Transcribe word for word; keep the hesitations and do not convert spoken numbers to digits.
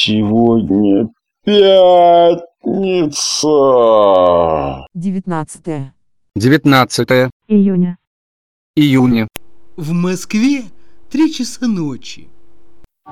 Сегодня пятница. девятнадцатое девятнадцатое июня. июня. В Москве три часа ночи.